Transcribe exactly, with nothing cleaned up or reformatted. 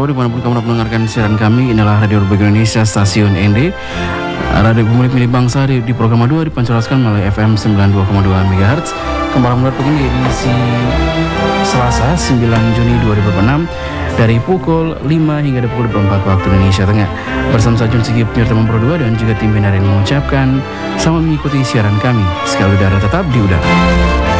kabar dimanapun kamu mendengarkan siaran kami. Inilah Radio Republik Indonesia Stasiun N D, Radio Pemilik Milik Bangsa di, di program dua dipancarkan melalui F M sembilan puluh dua koma dua MHz. Kembali mendengar begini di edisi Selasa sembilan Juni dua ribu enam dari pukul lima hingga pukul dua puluh empat waktu Indonesia Tengah. Bersama saya Jun Sigi penyerta Pro dua dan juga tim Benarin mengucapkan selamat mengikuti siaran kami. Sekali udara tetap di udara.